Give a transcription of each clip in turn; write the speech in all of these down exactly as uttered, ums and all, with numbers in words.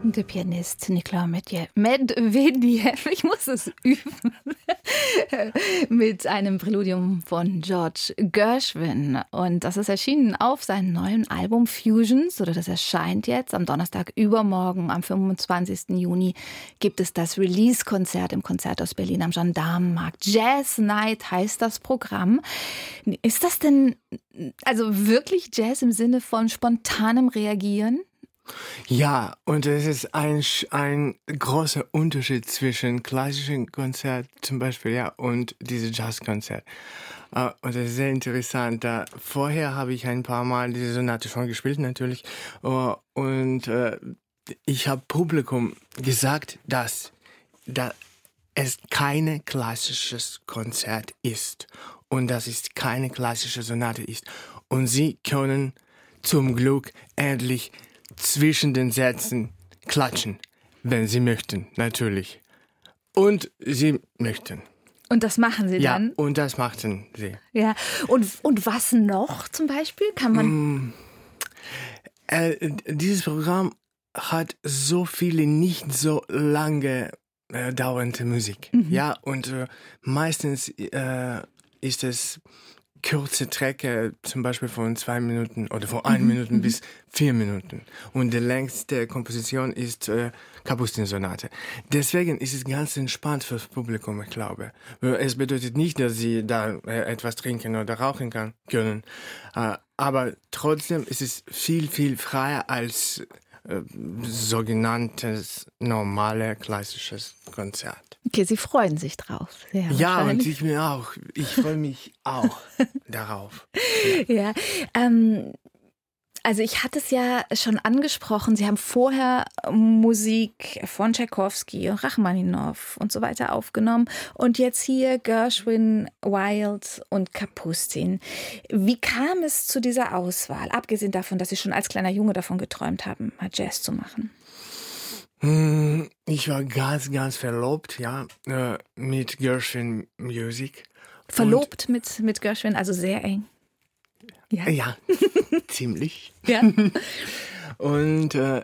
Der Pianist Nicolas Medvedev, ich muss es üben, mit einem Präludium von George Gershwin. Und das ist erschienen auf seinem neuen Album Fusions, oder das erscheint jetzt am Donnerstag übermorgen, am fünfundzwanzigsten Juni, gibt es das Release-Konzert im Konzerthaus Berlin am Gendarmenmarkt. Jazz Night heißt das Programm. Ist das denn also wirklich Jazz im Sinne von spontanem Reagieren? Ja, und es ist ein, ein großer Unterschied zwischen klassischem Konzert zum Beispiel, ja, und diesem Jazzkonzert. Uh, und das ist sehr interessant. Da vorher habe ich ein paar Mal diese Sonate schon gespielt, natürlich. Uh, und uh, ich habe Publikum gesagt, dass, dass es kein klassisches Konzert ist und dass es keine klassische Sonate ist. Und sie können zum Glück endlich zwischen den Sätzen klatschen, wenn sie möchten, natürlich. Und sie möchten. Und das machen sie ja, dann? Ja, und das machten sie. Ja, und, und was noch zum Beispiel? Kann man... Mm, äh, dieses Programm hat so viele nicht so lange äh, dauernde Musik. Mhm. Ja, und äh, meistens äh, ist es kurze Strecke, zum Beispiel von zwei Minuten oder von ein mhm. Minuten bis vier Minuten. Und die längste Komposition ist äh, Kapustin-Sonate. Deswegen ist es ganz entspannt fürs Publikum, ich glaube. Es bedeutet nicht, dass sie da äh, etwas trinken oder rauchen kann, können. Äh, aber trotzdem ist es viel, viel freier als äh, sogenanntes normale klassisches Konzert. Okay, Sie freuen sich drauf. Sehr ja, und ich mir auch. Ich freue mich auch darauf. Ja, ja ähm, also ich hatte es ja schon angesprochen, Sie haben vorher Musik von Tschaikowski, Rachmaninow und so weiter aufgenommen und jetzt hier Gershwin, Wilde und Kapustin. Wie kam es zu dieser Auswahl, abgesehen davon, dass Sie schon als kleiner Junge davon geträumt haben, mal Jazz zu machen? Ich war ganz, ganz verlobt, ja, mit Gershwin Music. Verlobt mit, mit Gershwin, also sehr eng. Ja, ja ziemlich. Ja. Und äh,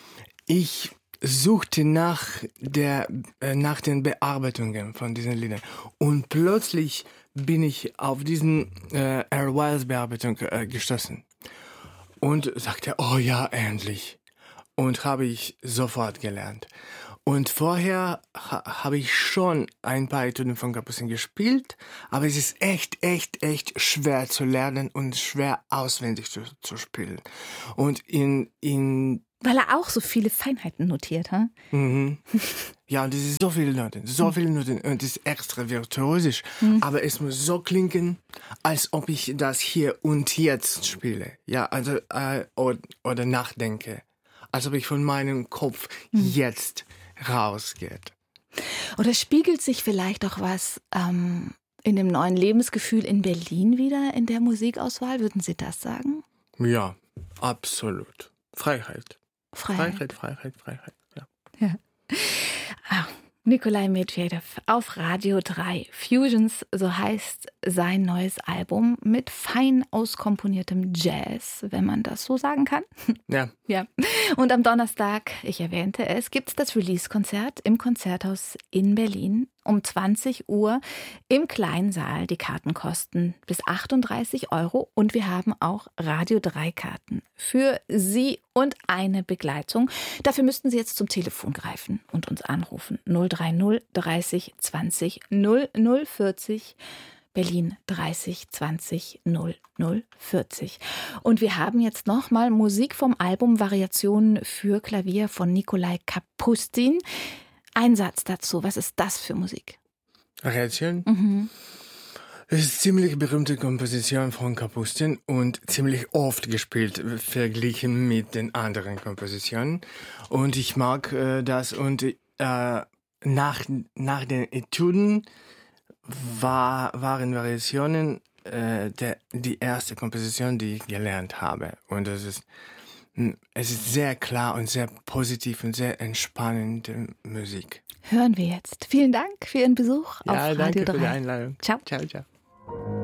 ich suchte nach, der, äh, nach den Bearbeitungen von diesen Liedern. Und plötzlich bin ich auf diesen äh, R. Wiles Bearbeitung äh, gestoßen. Und sagte, oh ja, endlich. Und habe ich sofort gelernt. Und vorher ha- habe ich schon ein paar Etüden von Kapustin gespielt, aber es ist echt, echt, echt schwer zu lernen und schwer auswendig zu, zu spielen. Und in, in Weil er auch so viele Feinheiten notiert, ha? Mhm. Ja, und es ist so viele Noten, so viele Noten und es ist extra virtuosisch, mhm. aber es muss so klingen, als ob ich das hier und jetzt spiele, ja, also äh, oder, oder nachdenke. Als ob ich von meinem Kopf jetzt rausgeht. Oder spiegelt sich vielleicht auch was ähm, in dem neuen Lebensgefühl in Berlin wieder in der Musikauswahl? Würden Sie das sagen? Ja, absolut. Freiheit. Freiheit, Freiheit, Freiheit, Freiheit. Ja. ja. Ah, Nikolai Medvedev auf Radio drei. Fusions, so heißt sein neues Album mit fein auskomponiertem Jazz, wenn man das so sagen kann. Ja. Ja. Und am Donnerstag, ich erwähnte es, gibt es das Release-Konzert im Konzerthaus in Berlin um zwanzig Uhr im kleinen Saal. Die Karten kosten bis achtunddreißig Euro und wir haben auch Radio drei Karten für Sie und eine Begleitung. Dafür müssten Sie jetzt zum Telefon greifen und uns anrufen. null drei null dreißig zwanzig null null vierzig Berlin dreißig zwanzig null null vierzig. Und wir haben jetzt nochmal Musik vom Album Variationen für Klavier von Nikolai Kapustin. Ein Satz dazu, was ist das für Musik? Variation? Mhm. Es ist eine ziemlich berühmte Komposition von Kapustin und ziemlich oft gespielt, verglichen mit den anderen Kompositionen. Und ich mag äh, das. Und äh, nach, nach den Etüden war, waren Variationen äh, der, die erste Komposition, die ich gelernt habe. Und das ist, es ist sehr klar und sehr positiv und sehr entspannende Musik. Hören wir jetzt. Vielen Dank für Ihren Besuch ja, auf Radio danke drei. für die Einladung. Ciao. Ciao, ciao.